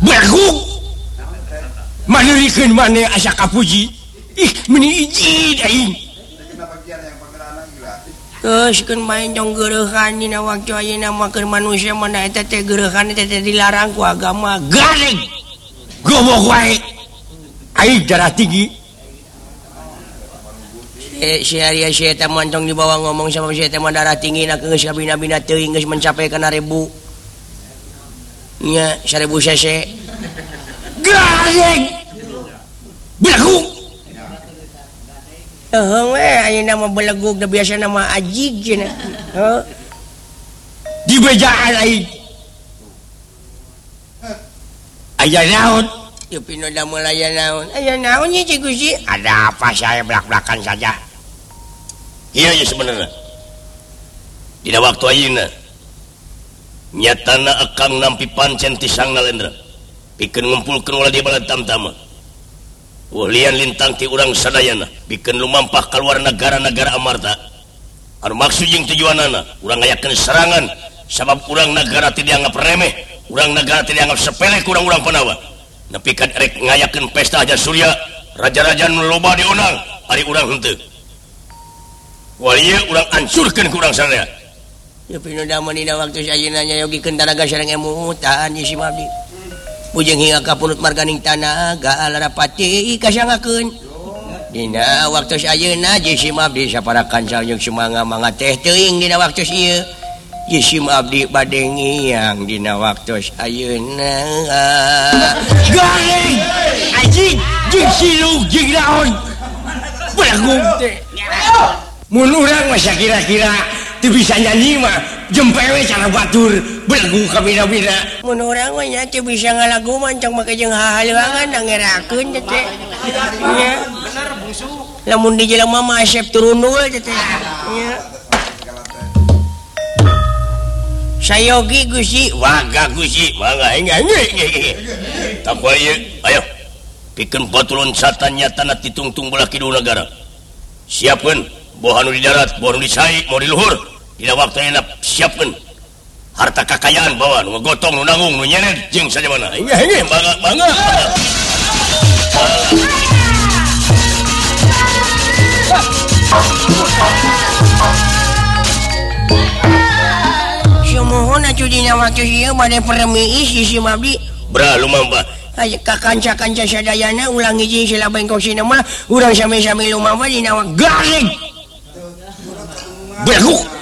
manurikeun maneh asa kapuji meni iji aing geuskeun main jong geurehan dina waktu ayeuna mah keur manusia mana eta teh geurehan teh dilarang ku agama gareng goblok wae aing darah tinggi si Arya si eta montong di bawah ngomong sama si eta mah darah tinggi na geus kabina-bina teuing geus mencapai kana 1000 nya 1000 cc gareng belagu ayeuna mah belegug da biasana mah ajig cenah di bejaan aing aya naon teu pinu da mulai aya naon nya Cik Gusti ada apa saya belak-belakan saja iya ya sebenarnya dina waktu ayeuna nyatana akang nampi pancen ti Sang Nalendra pikeun ngumpulkeun ulah di balad tamtama lian lintang ti urang sadayana pikeun lumampah kaluar negara-negara amarta anu maksud jeung tujuanana urang ngayakeun serangan sabab urang negara teu dianggap remeh urang negara teu dianggap sepele ku urang-urang Panawa nepi ka rek ngayakeun pesta Aja Surya raja-raja nu loba dionang ari urang henteu walieu urang ancurkeun ku urang sadaya ya pinu daman dina waktu sayeuna nya yogikeun tanaga sareng emutan si Mabdi pujeng hingga ka punut marganing tanaga alarapati kasangakeun dina waktu sayeuna si Mabdi saparakan saeung sumanga-manga teh teuing dina waktu ieu si Mabdi bade ngiang dina waktu ayeuna gareng anjing jeung siluk jeung naon belagung teh mun urang mah kira-kira teu bisa nyanyi mah jempewe cara batur belagu kabina-bina mun urang mah nya teu bisa ngalagu mancang make jeung hahaluangan da ngerakeun teh nya bener bungsu lamun di jelema mah asep turunul teh nya sayogi Gusti waga Gusti mangga tak wae ayo pikeun batu loncatan nyatana ti tungtung belah kidul negara siapkeun boh anu di darat boh anu di sai mau di luhur dina waktuna siapkeun harta kakayaan bawa nu ngegotong nu nanggung nu nyeret jeung saja mana henge bangga mohon atuh dina waktu ieu bade peremiis si Mabdi bra lumampah aya ka kanca-kanca sadayana ulang hiji sila bengkosina mah urang sami-sami lumampah dina gareng belagu